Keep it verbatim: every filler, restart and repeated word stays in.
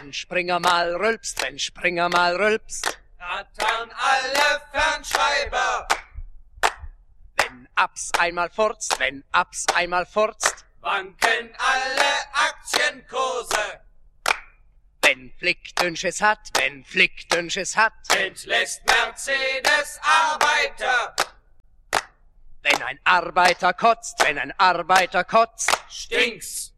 Wenn Springer mal rülpst, wenn Springer mal rülpst. Rattern alle Fernschreiber. Wenn Abs einmal furzt, wenn Abs einmal furzt. Wanken alle Aktienkurse. Wenn Flick Dünnsches hat, wenn Flick Dünnsches hat. Entlässt Mercedes Arbeiter. Wenn ein Arbeiter kotzt, wenn ein Arbeiter kotzt. Stinks.